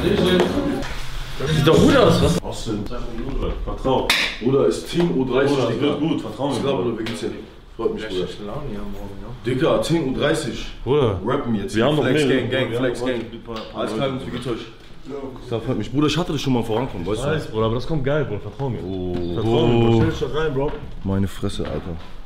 Das sieht doch gut aus, was? Austin, vertrau. Bruder, ist Team U30. Bruder, das wird gut, vertrau mir. Ich glaube, Bruder, wie geht's dir? Freut mich, Bruder. Laune hier morgen, ja. Dicker, 10:30 Uhr. Bruder, Rappen jetzt. wir haben noch Flex mehr. Gang, Flex Gang. Alles klar, wie geht's euch? Das freut mich. Bruder, ich hatte das schon mal vorankommen, weißt du? Bruder, aber das kommt geil, Bruder, vertrau mir. Oh, Vertrau mir, Bro. Stell dich doch rein, Bro. meine Fresse, Alter.